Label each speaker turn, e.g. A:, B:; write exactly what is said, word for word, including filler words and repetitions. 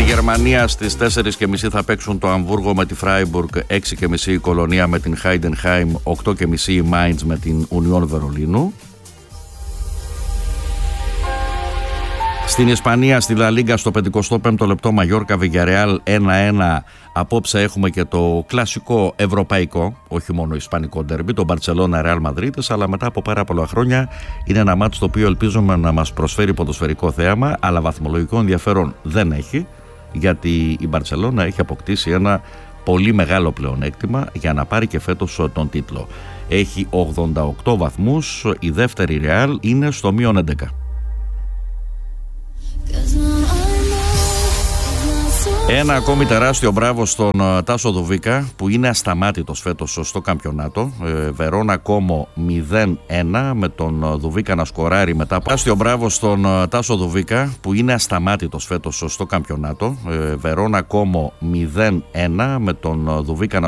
A: Γερμανία στις τέσσερις και μισή θα παίξουν το Αμβούργο με τη Φράιμπουργκ, έξι και μισή η Κολονία με την Χάιντενχάιμ, οκτώ και μισή η Μάιντς με την Ουνιόν Βερολίνου. Στην Ισπανία, στη Λα Λίγκα, στο πενηκοστό πέμπτο λεπτό, Μαγιόρκα Βιγιαρεάλ ένα ένα. Απόψε έχουμε και το κλασικό ευρωπαϊκό, όχι μόνο ισπανικό ντέρμπι, το Μπαρτσελώνα Ρεάλ Μαδρίτης, αλλά μετά από πάρα πολλά χρόνια είναι ένα μάτς το οποίο ελπίζουμε να μας προσφέρει ποδοσφαιρικό θέαμα, αλλά βαθμολογικό ενδιαφέρον δεν έχει, γιατί η Μπαρτσελώνα έχει αποκτήσει ένα πολύ μεγάλο πλεονέκτημα για να πάρει και φέτος τον τίτλο. Έχει ογδόντα οκτώ βαθμούς, η δεύτερη Ρεάλ είναι στο μείον έντεκα. Ένα ακόμη τεράστιο μπράβο στον Τάσο Δουβίκα, που είναι ασταμάτητος φέτος στο καμπιονάτο. ε, Βερόνα Κόμο μηδέν ένα, με τον Δουβίκα να σκοράρει μετά από... Τεράστιο μπράβο στον Τάσο Δουβίκα, που είναι ασταμάτητος φέτος στο καμπιονάτο. ε, Βερόνα Κόμο μηδέν ένα, με τον Δουβίκα να